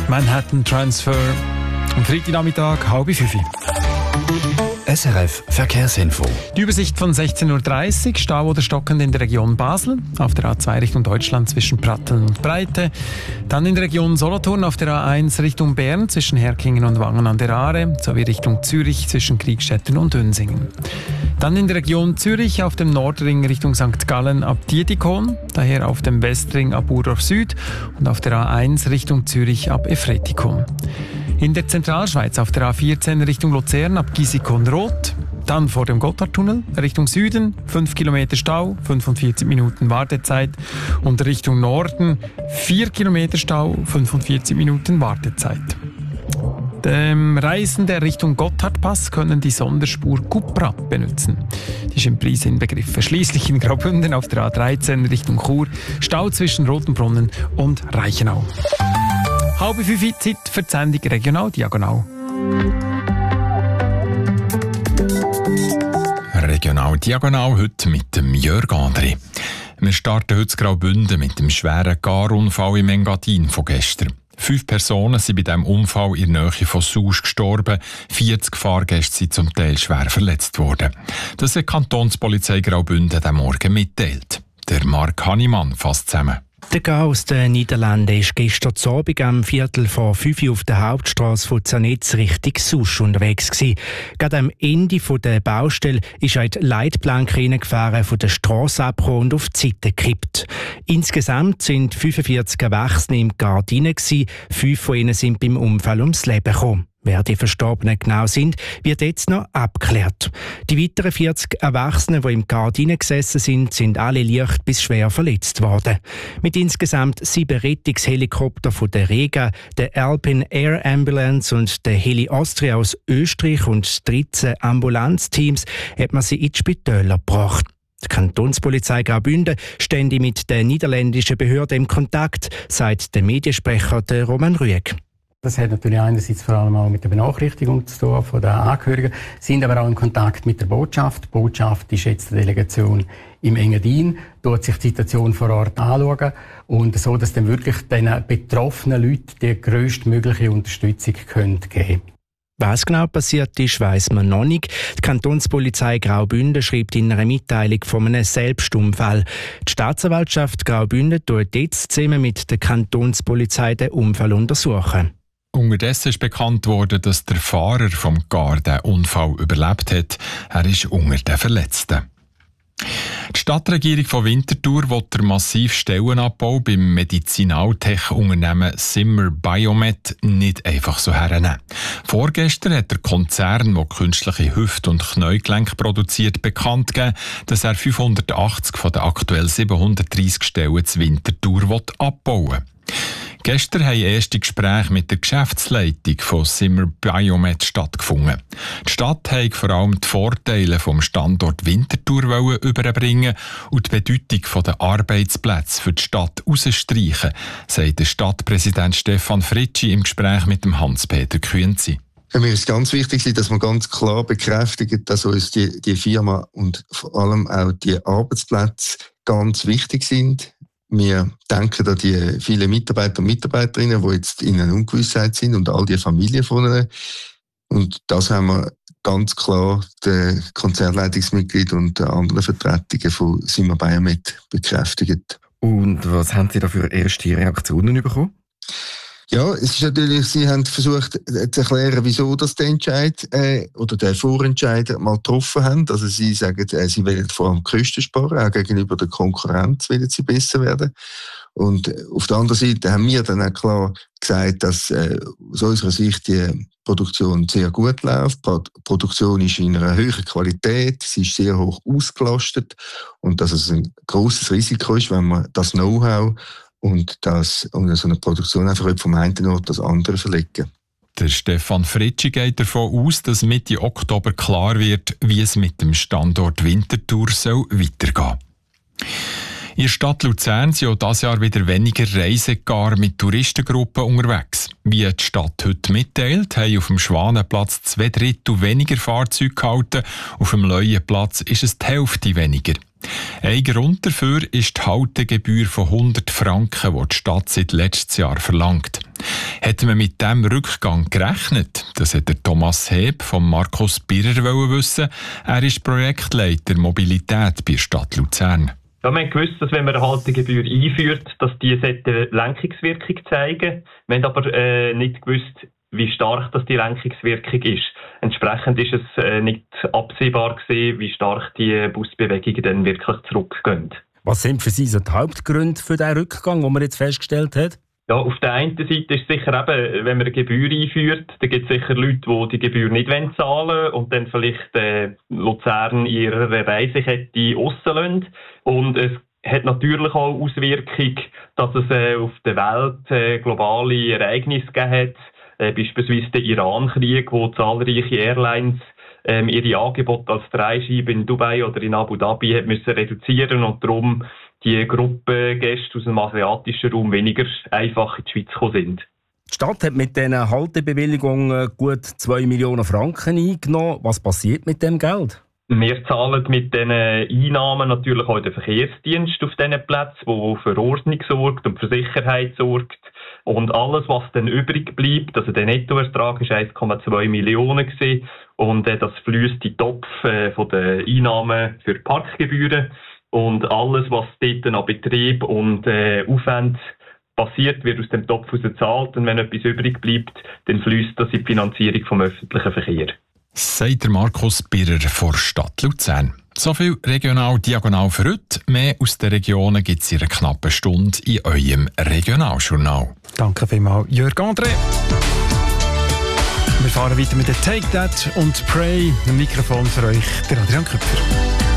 Manhattan Transfer. Am Freitagnachmittag 4:30. SRF Verkehrsinfo. Die Übersicht von 16:30 Uhr. Stau oder stockend in der Region Basel. Auf der A2 Richtung Deutschland zwischen Pratteln und Breite. Dann in der Region Solothurn auf der A1 Richtung Bern zwischen Herkingen und Wangen an der Aare. Sowie Richtung Zürich zwischen Kriegstetten und Dönsingen. Dann in der Region Zürich auf dem Nordring Richtung St. Gallen ab Dietikon. Daher auf dem Westring ab Urdorf Süd. Und auf der A1 Richtung Zürich ab Efretikon. In der Zentralschweiz auf der A14 Richtung Luzern ab Gisikon-Rot. Dann vor dem Gotthardtunnel Richtung Süden 5 Kilometer Stau, 45 Minuten Wartezeit. Und Richtung Norden 4 Kilometer Stau, 45 Minuten Wartezeit. Dem Reisenden Richtung Gotthardpass können die Sonderspur Cupra benutzen. Die ist im Preis inbegriffen. Schliesslich in Graubünden auf der A13 Richtung Chur Stau zwischen Rotenbrunnen und Reichenau. 4:30 Zeit für die Sendung Regional Diagonal. Regional Diagonal heute mit dem Jörg André. Wir starten heute in Graubünden mit dem schweren Garunfall im Engadin von gestern. 5 Personen sind bei diesem Unfall in der Nähe von Susch gestorben, 40 Fahrgäste sind zum Teil schwer verletzt worden. Das hat die Kantonspolizei Graubünden diesen Morgen mitteilt. Der Mark Hannemann fasst zusammen. Der Gau aus den Niederlanden war gestern Abend am 4:45 Uhr auf der Hauptstrasse von Zanetz Richtung Susch unterwegs gewesen. Gerade am Ende der Baustelle ist er in die Leitplanke hineingefahren, von der Strasse abgekommen und auf die Seite gekippt. Insgesamt sind 45 Erwachsene im Gardinen gewesen. 5 von ihnen sind beim Unfall ums Leben gekommen. Wer die Verstorbenen genau sind, wird jetzt noch abgeklärt. Die weiteren 40 Erwachsenen, die im Gardinen gesessen sind alle leicht bis schwer verletzt worden. Mit insgesamt 7 Rettungshelikoptern von der Rega, der Alpine Air Ambulance und der Heli Austria aus Österreich und 13 Ambulanzteams hat man sie in die Spitäler gebracht. Die Kantonspolizei Graubünden stände mit der niederländischen Behörde im Kontakt, sagt der Mediensprecher Roman Rüegg. Das hat natürlich einerseits vor allem auch mit der Benachrichtigung zu tun von den Angehörigen, sind aber auch in Kontakt mit der Botschaft. Die Botschaft ist jetzt eine Delegation im Engadin, dort sich die Situation vor Ort anschauen und so, dass dann wirklich den betroffenen Leuten die grösstmögliche Unterstützung geben können. Was genau passiert ist, weiss man noch nicht. Die Kantonspolizei Graubünden schreibt in einer Mitteilung von einem Selbstunfall. Die Staatsanwaltschaft Graubünden tut jetzt zusammen mit der Kantonspolizei den Unfall untersuchen. Unterdessen ist bekannt worden, dass der Fahrer vom Gar den Unfall überlebt hat. Er ist unter den Verletzten. Die Stadtregierung von Winterthur will den massiven Stellenabbau beim Medizinaltech-Unternehmen Zimmer Biomet nicht einfach so hernehmen. Vorgestern hat der Konzern, der künstliche Hüft- und Kniegelenke produziert, bekannt gegeben, dass er 580 von den aktuell 730 Stellen zu Winterthur abbauen will. Gestern haben erste Gespräche mit der Geschäftsleitung von Zimmer Biomet stattgefunden. Die Stadt wollte vor allem die Vorteile vom Standort Winterthur überbringen und die Bedeutung der Arbeitsplätze für die Stadt herausstreichen, sagt der Stadtpräsident Stefan Fritschi im Gespräch mit dem Hans-Peter Künzi. Für mich ist ganz wichtig, dass man ganz klar bekräftigt, dass uns die Firma und vor allem auch die Arbeitsplätze ganz wichtig sind. Wir denken an die vielen Mitarbeiter und Mitarbeiterinnen, die jetzt in einer Ungewissheit sind und all die Familien von ihnen. Und das haben wir ganz klar den Konzernleitungsmitgliedern und den anderen Vertretungen von Zimmer Biomet bekräftigt. Und was haben Sie da für erste Reaktionen bekommen? Ja, es ist natürlich, Sie haben versucht zu erklären, wieso das der Entscheid oder der Vorentscheid mal getroffen haben. Also Sie sagen, Sie wollen vor allem Kosten sparen, auch gegenüber der Konkurrenz wollen Sie besser werden. Und auf der anderen Seite haben wir dann auch klar gesagt, dass aus unserer Sicht die Produktion sehr gut läuft. Die Produktion ist in einer höheren Qualität, sie ist sehr hoch ausgelastet und dass es ein grosses Risiko ist, wenn man das Know-how und so eine Produktion einfach vom einen Ort das andere verlegen. Der Stefan Fritschi geht davon aus, dass Mitte Oktober klar wird, wie es mit dem Standort Winterthur weitergehen soll. In der Stadt Luzern sind auch dieses Jahr wieder weniger Reisegar mit Touristengruppen unterwegs. Wie die Stadt heute mitteilt, haben auf dem Schwanenplatz 2/3 weniger Fahrzeuge gehalten. Auf dem Leuenplatz ist es die Hälfte weniger. Ein Grund dafür ist die Haltegebühr von 100 Franken, die die Stadt seit letztes Jahr verlangt. Hätte man mit diesem Rückgang gerechnet? Das hat der Thomas Heb von Markus Birrer wissen. Er ist Projektleiter Mobilität bei der Stadt Luzern. Ja, wir haben gewusst, dass wenn man eine Haltegebühr einführt, dass die Lenkungswirkung zeigen. Wir haben aber nicht gewusst, wie stark das die Lenkungswirkung ist. Entsprechend ist es nicht absehbar gewesen, wie stark die Busbewegungen dann wirklich zurückgehen. Was sind für Sie so die Hauptgründe für den Rückgang, den man jetzt festgestellt hat? Ja, auf der einen Seite ist sicher eben, wenn man eine Gebühr einführt, dann gibt es sicher Leute, die die Gebühr nicht zahlen wollen und dann vielleicht Luzern in ihrer Reisekette rauslassen. Und es hat natürlich auch Auswirkung, dass es auf der Welt globale Ereignisse gegeben hat. Beispielsweise der Iran-Krieg, wo zahlreiche Airlines ihre Angebote als Freischeibe in Dubai oder in Abu Dhabi müssen reduzieren und darum die Gruppengäste aus dem asiatischen Raum weniger einfach in die Schweiz gekommen sind. Die Stadt hat mit diesen Haltebewilligungen gut 2 Millionen Franken eingenommen. Was passiert mit dem Geld? Wir zahlen mit diesen Einnahmen natürlich auch den Verkehrsdienst auf diesen Plätzen, der für Ordnung sorgt und für Sicherheit sorgt. Und alles, was dann übrig bleibt, also der Nettoertrag war 1,2 Millionen gewesen, und das fließt in den Topf von den Einnahmen für Parkgebühren. Und alles, was dort an Betrieb und Aufwand passiert, wird aus dem Topf gezahlt. Und wenn etwas übrig bleibt, dann fließt das in die Finanzierung vom öffentlichen Verkehr. Sagt der Markus Birrer von Stadt Luzern. So viel regional-diagonal für heute. Mehr aus den Regionen gibt es in einer knappen Stunde in eurem Regionaljournal. Danke vielmals, Jörg André. Wir fahren weiter mit der Take That und Pray. Ein Mikrofon für euch, der Adrian Küpfer.